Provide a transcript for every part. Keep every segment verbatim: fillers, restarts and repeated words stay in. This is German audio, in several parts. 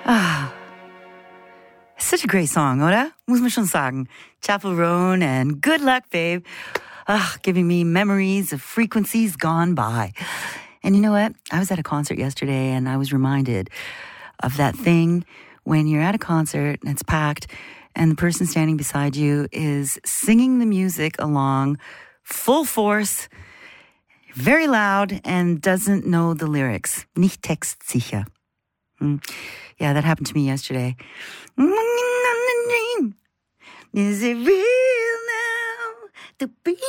Ah, such a great song, oder? Muss man schon sagen. Chappell Roan and Good Luck, Babe. Ah, giving me memories of frequencies gone by. And you know what? I was at a concert yesterday and I was reminded of that thing when you're at a concert and it's packed and the person standing beside you is singing the music along full force, very loud, and doesn't know the lyrics. Nicht textsicher. Mm. Yeah, that happened to me yesterday. Is it real now? The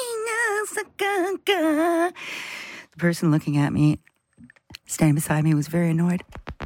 The person looking at me, standing beside me, was very annoyed.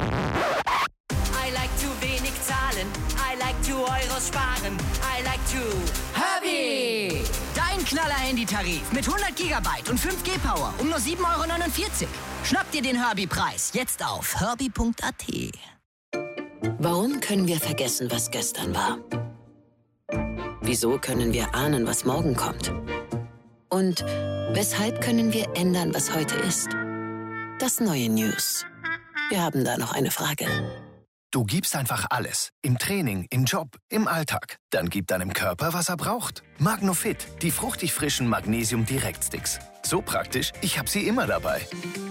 I like zu wenig zahlen. I like to Euro sparen. I like to Herbie! Dein Knaller-Handytarif mit hundert Gigabyte und fünf G Power um nur sieben Euro neunundvierzig. Schnapp dir den Herbie-Preis jetzt auf herbie punkt a t. Warum können wir vergessen, was gestern war? Wieso können wir ahnen, was morgen kommt? Und weshalb können wir ändern, was heute ist? Das neue News. Wir haben da noch eine Frage. Du gibst einfach alles. Im Training, im Job, im Alltag. Dann gib deinem Körper, was er braucht. Magnofit, die fruchtig frischen Magnesium-Direktsticks. So praktisch, ich habe sie immer dabei.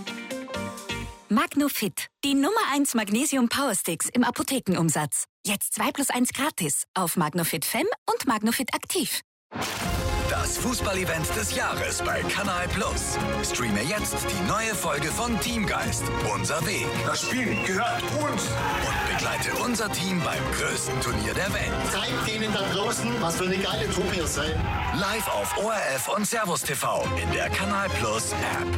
Magnofit, die Nummer eins Magnesium Powersticks im Apothekenumsatz. Jetzt zwei plus eins gratis auf Magnofit Fem und Magnofit Aktiv. Das Fußballevent des Jahres bei Kanal Plus. Streame jetzt die neue Folge von Teamgeist, unser Weg. Das Spiel gehört uns. Und begleite unser Team beim größten Turnier der Welt. Zeigt denen da draußen, was für eine geile Truppe ihr seid. Live auf O R F und Servus T V in der Kanal Plus App.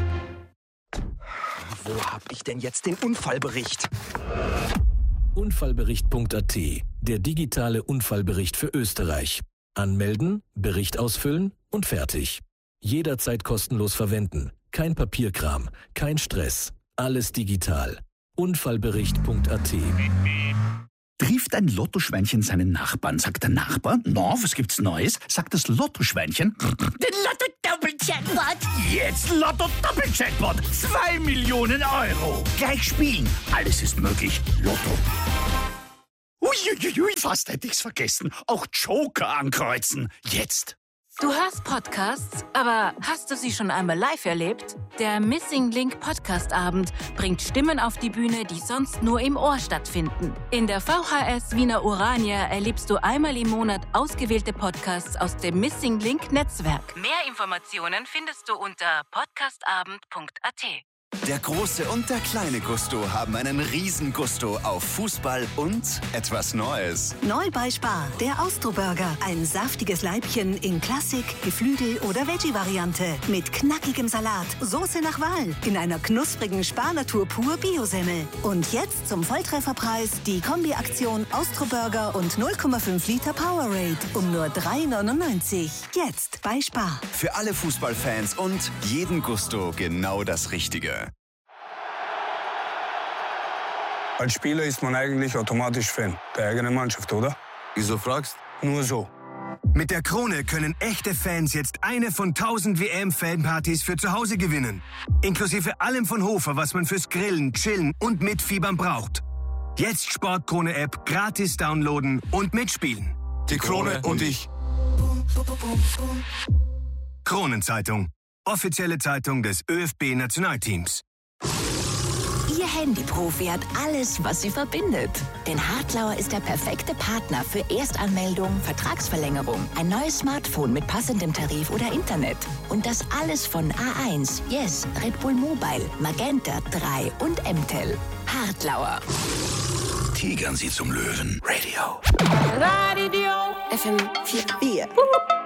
Wo hab ich denn jetzt den Unfallbericht? Unfallbericht punkt a t, der digitale Unfallbericht für Österreich. Anmelden, Bericht ausfüllen und fertig. Jederzeit kostenlos verwenden. Kein Papierkram, kein Stress. Alles digital. Unfallbericht punkt a t. Trifft ein Lottoschweinchen seinen Nachbarn, sagt der Nachbar, no, was gibt's Neues? Sagt das Lottoschweinchen, den Lotto-Doppel-Jackpot. Jetzt Lotto-Doppel-Jackpot, zwei Millionen Euro. Gleich spielen, alles ist möglich, Lotto. Uiuiui, fast hätte ich's vergessen. Auch Joker ankreuzen, jetzt. Du hörst Podcasts, aber hast du sie schon einmal live erlebt? Der Missing Link Podcast Abend bringt Stimmen auf die Bühne, die sonst nur im Ohr stattfinden. In der V H S Wiener Urania erlebst du einmal im Monat ausgewählte Podcasts aus dem Missing Link Netzwerk. Mehr Informationen findest du unter podcastabend punkt a t. Der große und der kleine Gusto haben einen riesen Gusto auf Fußball und etwas Neues. Neu bei Spar, der Austro-Burger. Ein saftiges Leibchen in Klassik, Geflügel oder Veggie-Variante. Mit knackigem Salat, Soße nach Wahl, in einer knusprigen Spar-Natur pur Biosemmel. Und jetzt zum Volltrefferpreis die Kombi-Aktion Austro-Burger und null Komma fünf Liter Powerade um nur drei neunundneunzig. Jetzt bei Spar. Für alle Fußballfans und jeden Gusto genau das Richtige. Als Spieler ist man eigentlich automatisch Fan der eigenen Mannschaft, oder? Wieso fragst? Nur so. Mit der Krone können echte Fans jetzt eine von tausend W M-Fanpartys für zu Hause gewinnen. Inklusive allem von Hofer, was man fürs Grillen, Chillen und Mitfiebern braucht. Jetzt Sportkrone-App gratis downloaden und mitspielen. Die Krone und ich. Kronenzeitung. Offizielle Zeitung des ÖFB-Nationalteams. Ihr Handyprofi hat alles, was sie verbindet. Denn Hartlauer ist der perfekte Partner für Erstanmeldung, Vertragsverlängerung, ein neues Smartphone mit passendem Tarif oder Internet. Und das alles von A eins, Yes, Red Bull Mobile, Magenta drei und M T E L. Hartlauer. Tigern Sie zum Löwen. Radio. Radio. F M vier.